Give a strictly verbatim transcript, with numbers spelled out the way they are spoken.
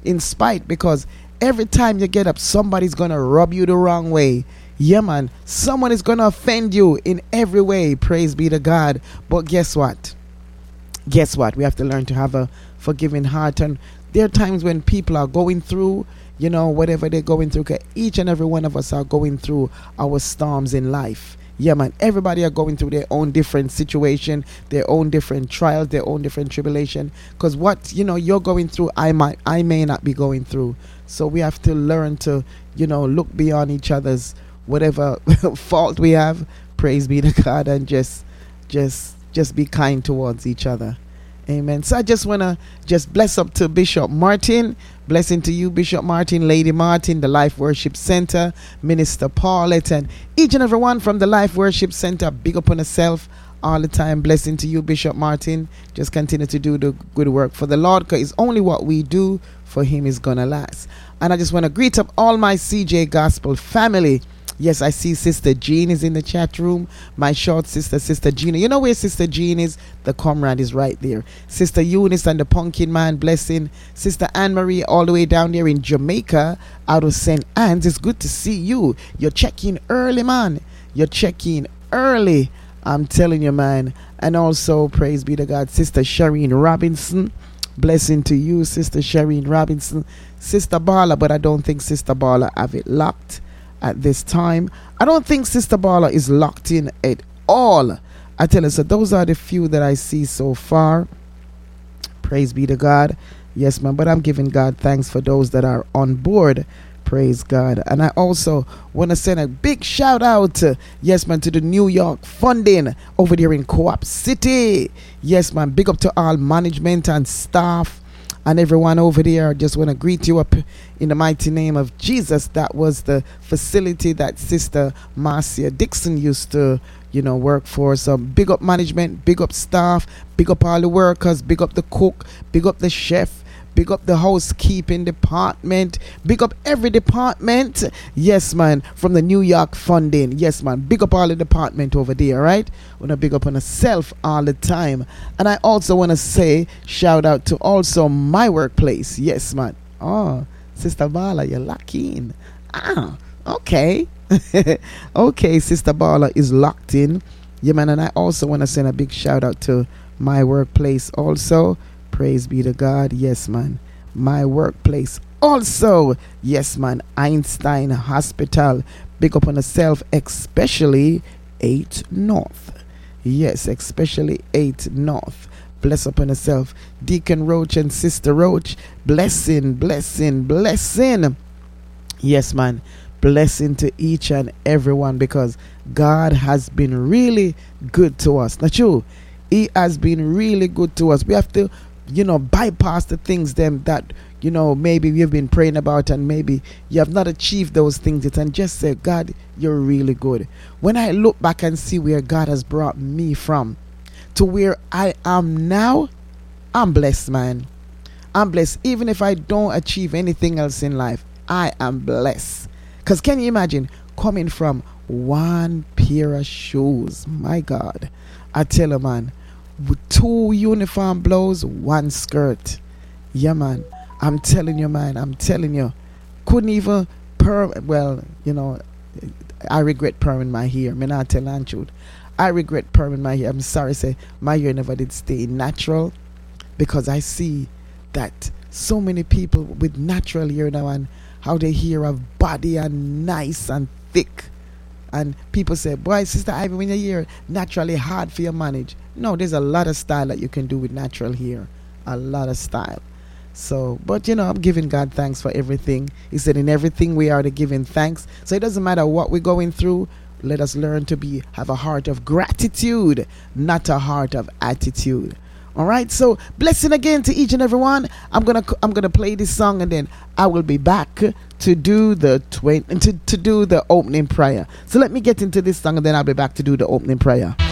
in spite, because every time you get up, somebody's going to rub you the wrong way. Yeah, man. Someone is going to offend you in every way. Praise be to God. But guess what? Guess what? We have to learn to have a forgiving heart. And there are times when people are going through, you know, whatever they're going through. 'Cause each and every one of us are going through our storms in life. Yeah, man. Everybody are going through their own different situation, their own different trials, their own different tribulation. Because what, you know, you're going through, I might, I may not be going through. So we have to learn to, you know, look beyond each other's whatever fault we have. Praise be to God, and just, just, just be kind towards each other. Amen. So I just want to just bless up to Bishop Martin. Blessing to you, Bishop Martin, Lady Martin, the Life Worship Center, Minister Paulette, and each and every one from the Life Worship Center. Big up on yourself all the time. Blessing to you, Bishop Martin. Just continue to do the good work for the Lord, because it's only what we do for him is going to last. And I just want to greet up all my C J Gospel family. Yes, I see Sister Jean is in the chat room. My short sister, Sister Gina. You know where Sister Jean is? The comrade is right there. Sister Eunice and the Pumpkin Man, blessing. Sister Anne-Marie all the way down there in Jamaica, out of Saint Anne's. It's good to see you. You're checking early, man. You're checking early. I'm telling you, man. And also, praise be to God, Sister Shireen Robinson. Blessing to you, Sister Shireen Robinson. Sister Bala, but I don't think Sister Bala have it locked at this time. I don't think Sister Bala is locked in at all. I tell you, so those are the few that I see so far. Praise be to God. Yes, man, but I'm giving God thanks for those that are on board. Praise God. And I also want to send a big shout out to, yes, man, to the New York funding over there in Co-op City. Yes, man, big up to all management and staff and everyone over there. I just want to greet you up in the mighty name of Jesus. That was the facility that Sister Marcia Dixon used to, you know, work for. So big up management, big up staff, big up all the workers, big up the cook, big up the chef, big up the housekeeping department, big up every department. Yes, man, from the New York funding. Yes, man, big up all the department over there, right? Want to big up on myself all the time. And I also want to say shout out to also my workplace. Yes, man. Oh, Sister Bala, you're lucky in. Ah, okay. Okay, Sister Bala is locked in. Yeah, man, and I also want to send a big shout out to my workplace also. Praise be to God. Yes, man. My workplace also. Yes, man. Einstein Hospital. Big up on yourself, especially eight North. Yes, especially eight North. Bless up on yourself. Deacon Roach and Sister Roach. Blessing, blessing, blessing. Yes, man. Blessing to each and everyone, because God has been really good to us. Not you. He has been really good to us. We have to, you know, bypass the things them that, you know, maybe we've been praying about and maybe you have not achieved those things yet, and just say, God, you're really good. When I look back and see where God has brought me from to where I am now, I'm blessed, man. I'm blessed. Even if I don't achieve anything else in life, I am blessed. Because can you imagine coming from one pair of shoes? My God. I tell you, man, with two uniform blows, one skirt. Yeah, man. I'm telling you, man. I'm telling you. Couldn't even perm. Well, you know, I regret perming my hair. I mean, I tell you the truth. I regret perming my hair. I'm sorry to say my hair never did stay natural, because I see that so many people with natural hair now and how they hair have body and nice and thick. And people say, boy, Sister Ivy, when your hair naturally hard for you to manage. No, there's a lot of style that you can do with natural hair. A lot of style. So, but you know, I'm giving God thanks for everything. He said in everything we are to give him thanks. So it doesn't matter what we're going through. Let us learn to be have a heart of gratitude, not a heart of attitude. All right, so blessing again to each and every one. I'm gonna I'm gonna play this song and then I will be back to do the twain to, to do the opening prayer. So let me get into this song and then I'll be back to do the opening prayer.